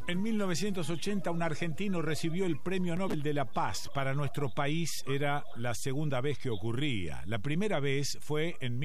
En 1980 un argentino recibió el Premio Nobel de la Paz. Para nuestro país era la segunda vez que ocurría. La primera vez fue en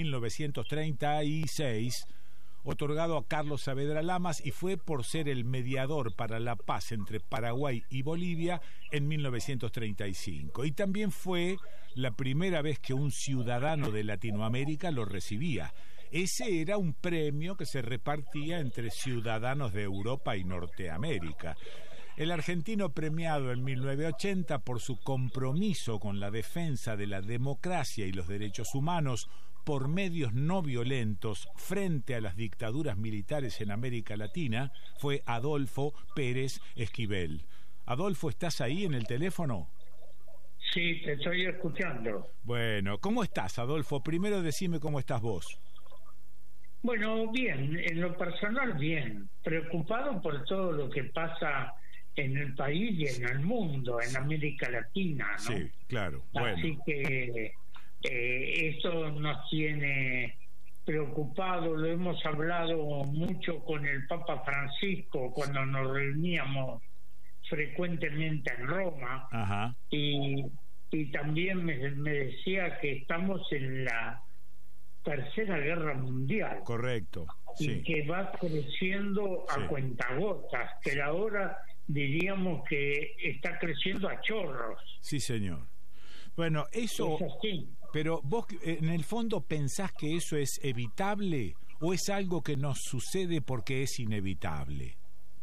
1936, otorgado a Carlos Saavedra Lamas, y fue por ser el mediador para la paz entre Paraguay y Bolivia en 1935. Y también fue la primera vez que un ciudadano de Latinoamérica lo recibía. Ese era un premio que se repartía entre ciudadanos de Europa y Norteamérica. El argentino premiado en 1980 por su compromiso con la defensa de la democracia y los derechos humanos por medios no violentos frente a las dictaduras militares en América Latina fue Adolfo Pérez Esquivel. Adolfo, ¿estás ahí en el teléfono? Sí, te estoy escuchando. Bueno, ¿cómo estás, Adolfo? Primero decime cómo estás vos. Bueno, bien, en lo personal bien, preocupado por todo lo que pasa en el país y en el mundo, en América Latina, ¿no? Sí, claro. Bueno. Así que esto nos tiene preocupado, lo hemos hablado mucho con el Papa Francisco cuando nos reuníamos frecuentemente en Roma. Ajá. Y también me decía que estamos en la Tercera Guerra Mundial. Correcto. Y sí. que va creciendo a cuentagotas, que ahora diríamos que está creciendo a chorros. Sí, señor. Bueno, eso... Es así. Pero vos, en el fondo, ¿pensás que eso es evitable o es algo que nos sucede porque es inevitable?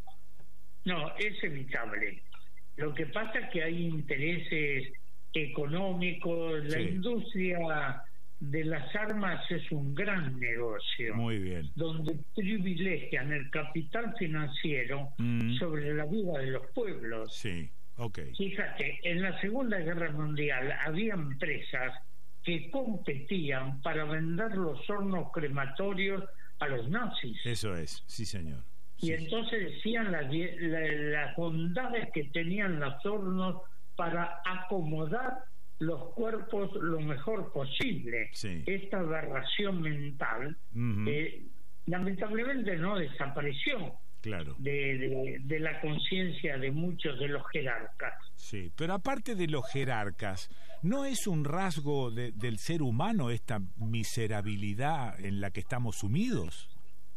No, es evitable. Lo que pasa es que hay intereses económicos, la industria de las armas es un gran negocio. Muy bien. Donde privilegian el capital financiero sobre la vida de los pueblos. Sí, okay. Fíjate, en la Segunda Guerra Mundial había empresas que competían para vender los hornos crematorios a los nazis. Eso es, sí, señor. Y entonces decían las bondades que tenían los hornos para acomodar los cuerpos lo mejor posible. Sí. Esta aberración mental lamentablemente no desapareció. Claro. De la conciencia de muchos de los jerarcas. Sí, pero aparte de los jerarcas, ¿no es un rasgo del ser humano esta miserabilidad en la que estamos sumidos?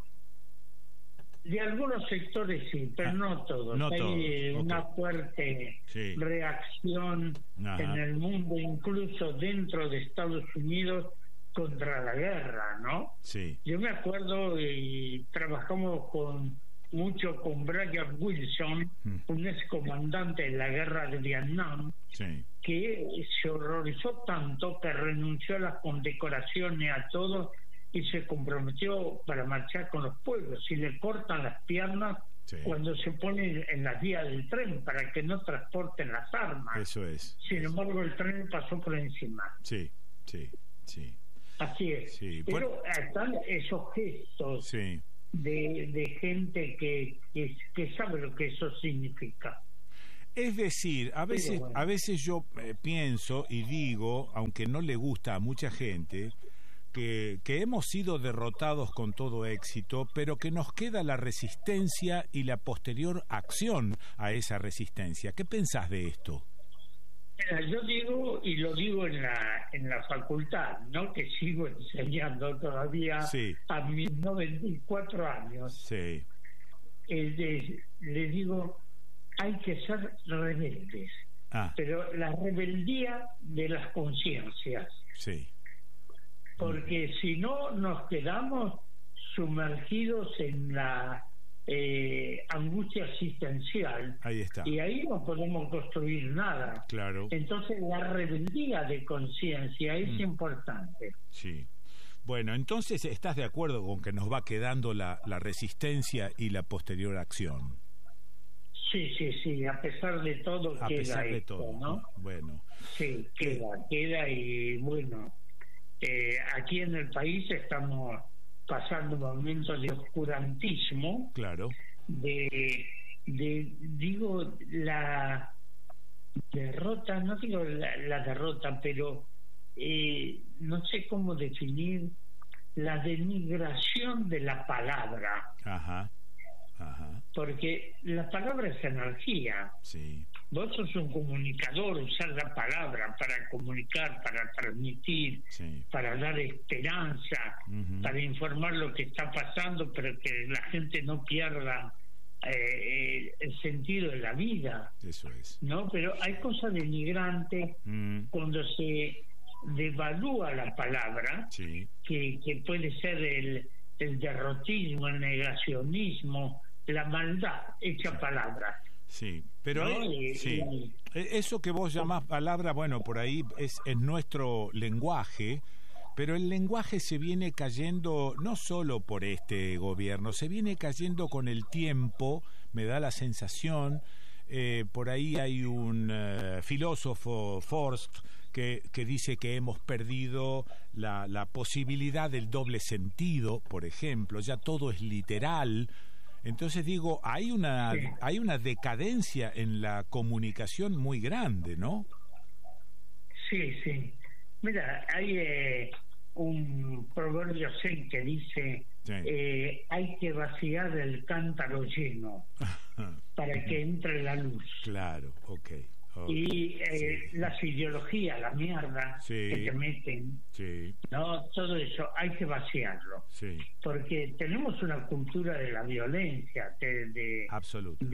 De algunos sectores sí, pero no todos. No Hay todos. una fuerte reacción en el mundo, incluso dentro de Estados Unidos, contra la guerra, ¿no? Sí. Yo me acuerdo y trabajamos mucho con Brian Wilson, un excomandante de la guerra de Vietnam, que se horrorizó tanto que renunció a las condecoraciones, a todo, y se comprometió para marchar con los pueblos. Y le cortan las piernas cuando se ponen en las vías del tren para que no transporten las armas. Eso es. Sin embargo, el tren pasó por encima. Sí. Así es. Sí. Pero están esos gestos de gente que sabe lo que eso significa. Es decir, a veces yo pienso y digo, aunque no le gusta a mucha gente, que hemos sido derrotados con todo éxito, pero que nos queda la resistencia y la posterior acción a esa resistencia. ¿Qué pensás de esto? Yo digo, y lo digo en la facultad, ¿no? Que sigo enseñando todavía a mis 94 años. Le digo, hay que ser rebeldes, pero la rebeldía de las conciencias. Porque si no, nos quedamos sumergidos en la angustia existencial. Ahí está. Y ahí no podemos construir nada. Claro. Entonces la rebeldía de conciencia es importante. Sí. Bueno, entonces estás de acuerdo con que nos va quedando la resistencia y la posterior acción. Sí, a pesar de todo a queda pesar de esto, todo, ¿no? Bueno. Sí, queda y bueno, aquí en el país estamos pasando momentos de oscurantismo. Claro. Digo, la derrota, no digo la derrota, pero no sé cómo definir la denigración de la palabra. Ajá. porque la palabra es energía. Sí. Vos sos un comunicador, usar la palabra para comunicar, para transmitir, sí. para dar esperanza, para informar lo que está pasando, pero que la gente no pierda el sentido de la vida. Eso es. ¿No? Pero hay cosas denigrantes cuando se devalúa la palabra, sí. que puede ser el derrotismo, el negacionismo, la maldad hecha palabra. Sí, pero ¿no? sí. Eso que vos llamás palabra, bueno, por ahí es nuestro lenguaje, pero el lenguaje se viene cayendo no solo por este gobierno, se viene cayendo con el tiempo, me da la sensación. Por ahí hay un filósofo, Forst, que dice que hemos perdido la posibilidad del doble sentido, por ejemplo, ya todo es literal. Entonces digo, hay una decadencia en la comunicación muy grande, ¿no? Sí, sí. Mira, hay un proverbio zen que dice, hay que vaciar el cántaro lleno para que entre la luz. Claro, okay. Y las ideologías, la mierda que te meten, no, todo eso hay que vaciarlo, porque tenemos una cultura de la violencia, absoluto,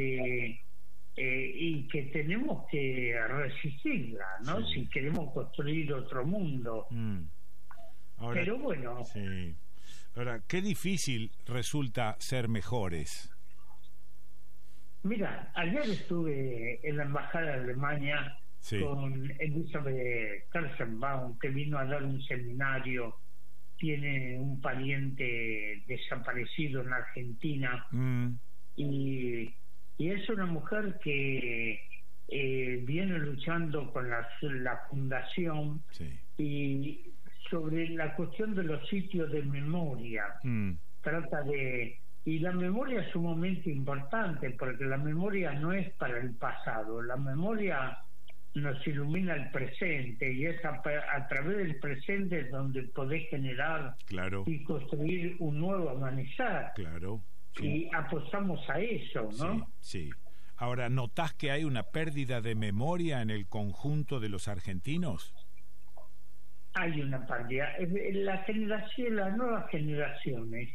y que tenemos que resistirla, ¿no? Si queremos construir otro mundo. Ahora, pero bueno. Ahora, qué difícil resulta ser mejores. Mira, ayer estuve en la embajada de Alemania con Elisabeth Kersenbaum, que vino a dar un seminario. Tiene un pariente desaparecido en Argentina y es una mujer que viene luchando con la fundación y sobre la cuestión de los sitios de memoria. Trata de... Y la memoria es sumamente importante, porque la memoria no es para el pasado, la memoria nos ilumina el presente, y es a través del presente donde podés generar y construir un nuevo amanecer. Y apostamos a eso, ¿no? Sí. Ahora, ¿notás que hay una pérdida de memoria en el conjunto de los argentinos? Hay una pérdida. Las nuevas generaciones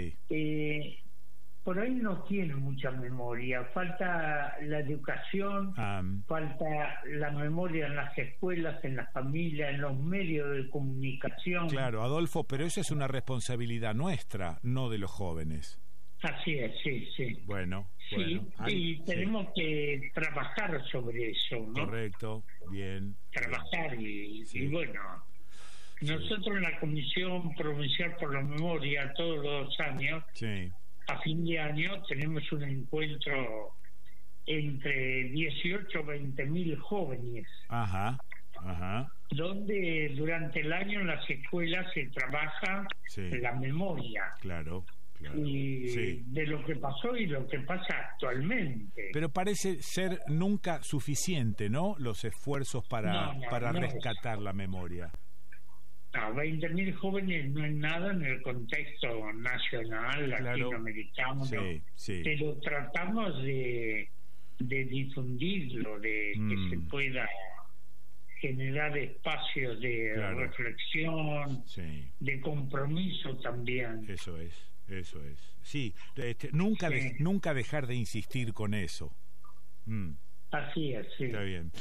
por ahí no tienen mucha memoria, falta la educación, falta la memoria en las escuelas, en las familias, en los medios de comunicación. Claro, Adolfo, pero esa es una responsabilidad nuestra, no de los jóvenes. Así es, sí. Bueno, y tenemos que trabajar sobre eso, ¿no? Correcto, bien. Trabajar y bueno... Nosotros en la Comisión Provincial por la Memoria, todos los años, a fin de año, tenemos un encuentro entre 18 y 20 mil jóvenes, donde durante el año en las escuelas se trabaja la memoria. Y de lo que pasó y lo que pasa actualmente. Pero parece ser nunca suficiente, ¿no? Los esfuerzos para rescatar la memoria. 20.000 jóvenes no es nada en el contexto nacional, latinoamericano, pero tratamos de difundirlo, de que se pueda generar espacios de reflexión, de compromiso también. Eso es. Sí, nunca dejar de insistir con eso. Así es, sí. Está bien.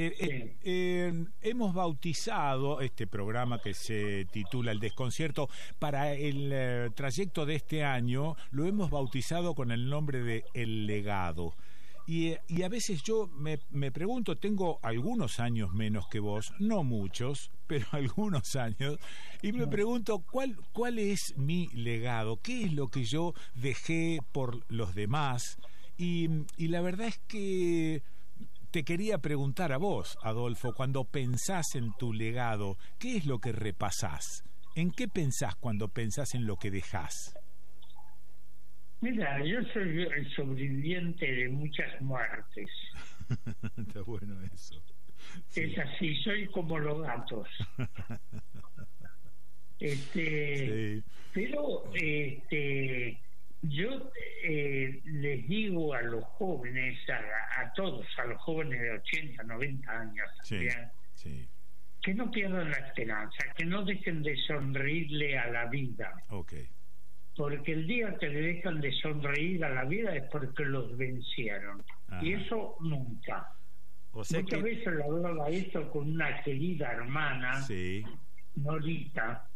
Hemos bautizado este programa que se titula El Desconcierto. Para el trayecto de este año lo hemos bautizado con el nombre de El Legado. Y a veces yo me pregunto, tengo algunos años menos que vos, no muchos, pero algunos años, y me pregunto cuál es mi legado, qué es lo que yo dejé por los demás. Y la verdad es que te quería preguntar a vos, Adolfo, cuando pensás en tu legado, ¿qué es lo que repasás? ¿En qué pensás cuando pensás en lo que dejás? Mira, yo soy el sobreviviente de muchas muertes. Está bueno eso. Es así, soy como los gatos. Pero Yo les digo a los jóvenes, a todos, a los jóvenes de 80, 90 años también, que no pierdan la esperanza, que no dejen de sonreírle a la vida. Porque el día que le dejan de sonreír a la vida es porque los vencieron. Y eso nunca. Muchas veces le hablaba esto con una querida hermana, Norita,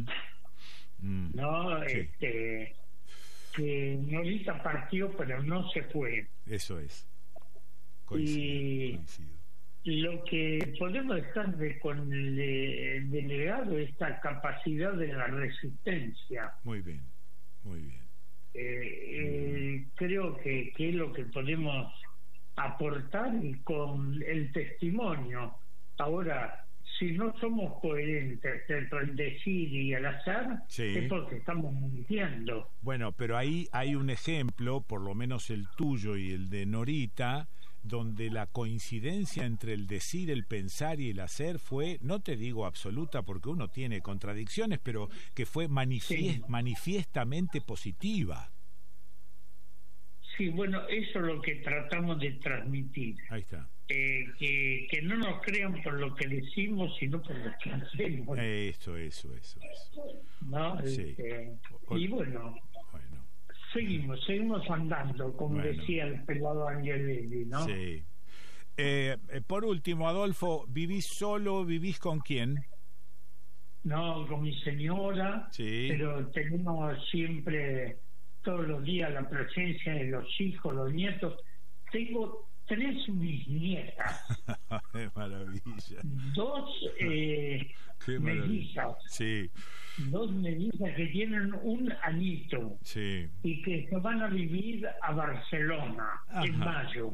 ¿no? Que Norita partió, pero no se fue. Eso es. Coincido. Lo que podemos dejar con el delegado es esta capacidad de la resistencia. Muy bien. Creo que es lo que podemos aportar, y con el testimonio. Ahora, si no somos coherentes entre el decir y el hacer, es porque estamos mintiendo. Bueno, pero ahí hay un ejemplo, por lo menos el tuyo y el de Norita, donde la coincidencia entre el decir, el pensar y el hacer fue, no te digo absoluta porque uno tiene contradicciones, pero que fue manifiestamente positiva. Sí, bueno, eso es lo que tratamos de transmitir. Ahí está. Que no nos crean por lo que decimos, sino por lo que hacemos. Eso. ¿No? Sí. Y bueno, seguimos andando, como decía el pelado Angelelli, ¿no? Sí. Por último, Adolfo, ¿vivís solo? ¿Vivís con quién? No, con mi señora, pero tenemos siempre, todos los días, la presencia de los hijos, los nietos. Tengo 3 bisnietas. ¡Qué maravilla! 2 mellizas. Sí. 2 mellizas que tienen un anito. Sí. Y que se van a vivir a Barcelona en mayo.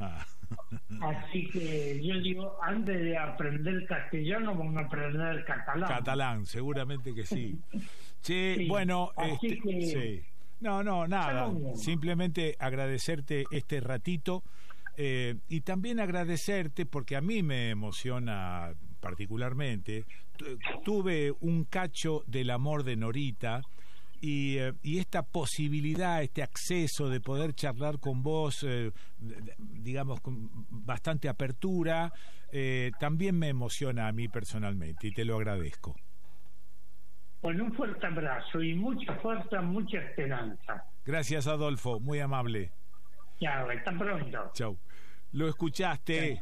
Así que yo digo, antes de aprender castellano, van a aprender catalán. Catalán, seguramente que sí. Sí. Bueno, así que... No, nada. Simplemente agradecerte este ratito. Y también agradecerte porque a mí me emociona particularmente. Tuve un cacho del amor de Norita y esta posibilidad, este acceso de poder charlar con vos, digamos, con bastante apertura, también me emociona a mí personalmente y te lo agradezco. Bueno, un fuerte abrazo y mucha fuerza, mucha esperanza. Gracias, Adolfo, muy amable. Chao, hasta pronto. Chau. Lo escuchaste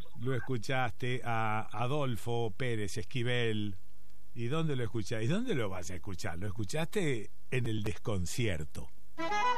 a Adolfo Pérez Esquivel. ¿Y dónde lo escuchás? ¿Y dónde lo vas a escuchar? Lo escuchaste en El Desconcierto.